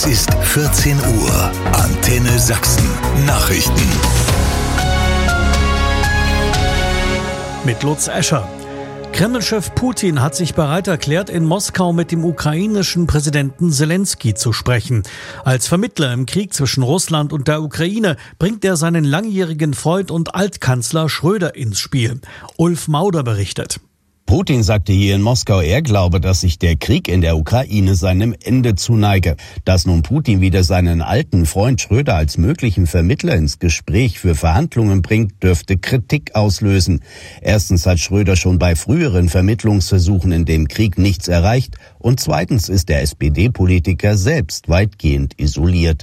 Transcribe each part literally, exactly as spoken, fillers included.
ist vierzehn Uhr. Antenne Sachsen. Nachrichten. Mit Lutz Escher. Kreml-Chef Putin hat sich bereit erklärt, in Moskau mit dem ukrainischen Präsidenten Selenskyj zu sprechen. Als Vermittler im Krieg zwischen Russland und der Ukraine bringt er seinen langjährigen Freund und Altkanzler Schröder ins Spiel. Ulf Mauder berichtet. Putin sagte hier in Moskau, er glaube, dass sich der Krieg in der Ukraine seinem Ende zuneige. Dass nun Putin wieder seinen alten Freund Schröder als möglichen Vermittler ins Gespräch für Verhandlungen bringt, dürfte Kritik auslösen. Erstens hat Schröder schon bei früheren Vermittlungsversuchen in dem Krieg nichts erreicht und zweitens ist der S P D-Politiker selbst weitgehend isoliert.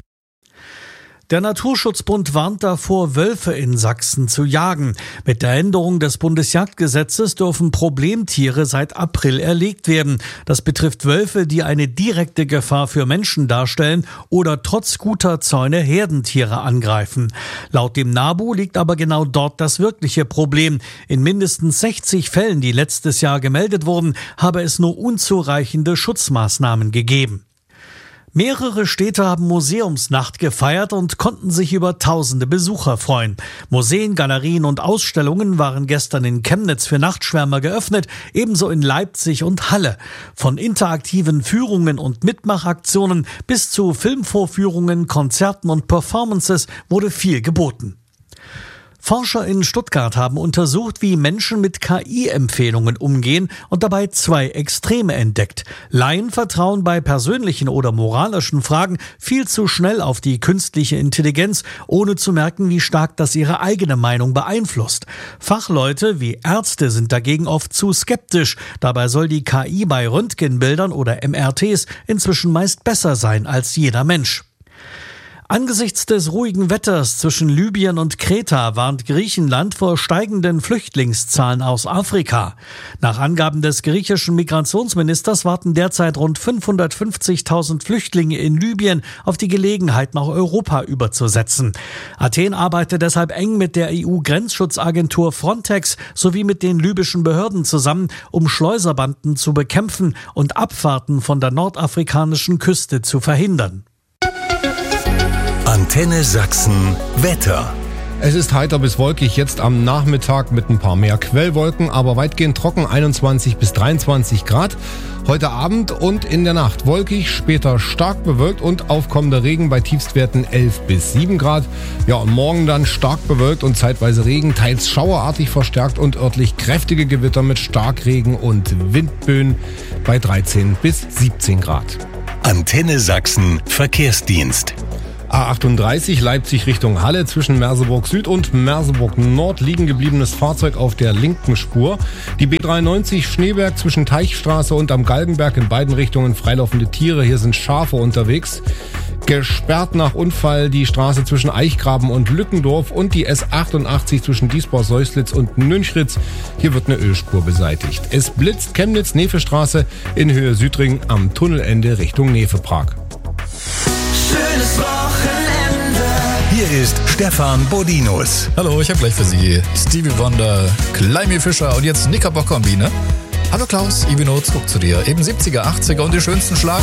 Der Naturschutzbund warnt davor, Wölfe in Sachsen zu jagen. Mit der Änderung des Bundesjagdgesetzes dürfen Problemtiere seit April erlegt werden. Das betrifft Wölfe, die eine direkte Gefahr für Menschen darstellen oder trotz guter Zäune Herdentiere angreifen. Laut dem NABU liegt aber genau dort das wirkliche Problem. In mindestens sechzig Fällen, die letztes Jahr gemeldet wurden, habe es nur unzureichende Schutzmaßnahmen gegeben. Mehrere Städte haben Museumsnacht gefeiert und konnten sich über tausende Besucher freuen. Museen, Galerien und Ausstellungen waren gestern in Chemnitz für Nachtschwärmer geöffnet, ebenso in Leipzig und Halle. Von interaktiven Führungen und Mitmachaktionen bis zu Filmvorführungen, Konzerten und Performances wurde viel geboten. Forscher in Stuttgart haben untersucht, wie Menschen mit K I-Empfehlungen umgehen und dabei zwei Extreme entdeckt. Laien vertrauen bei persönlichen oder moralischen Fragen viel zu schnell auf die künstliche Intelligenz, ohne zu merken, wie stark das ihre eigene Meinung beeinflusst. Fachleute wie Ärzte sind dagegen oft zu skeptisch. Dabei soll die K I bei Röntgenbildern oder M R Ts inzwischen meist besser sein als jeder Mensch. Angesichts des ruhigen Wetters zwischen Libyen und Kreta warnt Griechenland vor steigenden Flüchtlingszahlen aus Afrika. Nach Angaben des griechischen Migrationsministers warten derzeit rund fünfhundertfünfzigtausend Flüchtlinge in Libyen auf die Gelegenheit, nach Europa überzusetzen. Athen arbeitet deshalb eng mit der E U-Grenzschutzagentur Frontex sowie mit den libyschen Behörden zusammen, um Schleuserbanden zu bekämpfen und Abfahrten von der nordafrikanischen Küste zu verhindern. Antenne Sachsen Wetter. Es ist heiter bis wolkig, jetzt am Nachmittag mit ein paar mehr Quellwolken, aber weitgehend trocken, einundzwanzig bis dreiundzwanzig Grad. Heute Abend und in der Nacht wolkig, später stark bewölkt und aufkommender Regen bei Tiefstwerten elf bis sieben Grad. Ja, und morgen dann stark bewölkt und zeitweise Regen, teils schauerartig verstärkt und örtlich kräftige Gewitter mit Starkregen und Windböen bei dreizehn bis siebzehn Grad. Antenne Sachsen Verkehrsdienst. A achtunddreißig Leipzig Richtung Halle, zwischen Merseburg Süd und Merseburg Nord liegen gebliebenes Fahrzeug auf der linken Spur. Die B dreiundneunzig Schneeberg zwischen Teichstraße und am Galgenberg, in beiden Richtungen freilaufende Tiere, hier sind Schafe unterwegs. Gesperrt nach Unfall die Straße zwischen Eichgraben und Lückendorf und die S achtundachtzig zwischen Diesbach-Seuslitz und Nünchritz. Hier wird eine Ölspur beseitigt. Es blitzt Chemnitz-Nefe-Straße in Höhe Südring am Tunnelende Richtung Nefe-Prag. Schönes Wochenende. Hier ist Stefan Bodinus. Hallo, ich habe gleich für Sie Stevie Wonder, Climby Fischer und jetzt Knickerbocker-Kombine. Hallo Klaus, Ivino, zurück zu dir. Eben siebziger, achtziger und die schönsten Schlager.